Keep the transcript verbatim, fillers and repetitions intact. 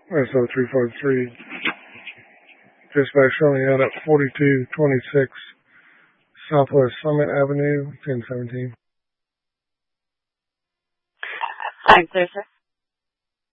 S O three five three. Dispatch showing out at forty-two twenty-six Southwest Summit Avenue, ten seventeen. I'm clear, sir.